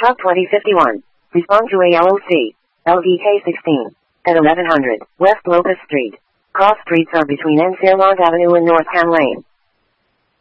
Truck 2051. Respond to ALOC. LDK 16. At 1100 West Locust Street. Cross streets are between N. Fairmont Avenue and North Ham Lane.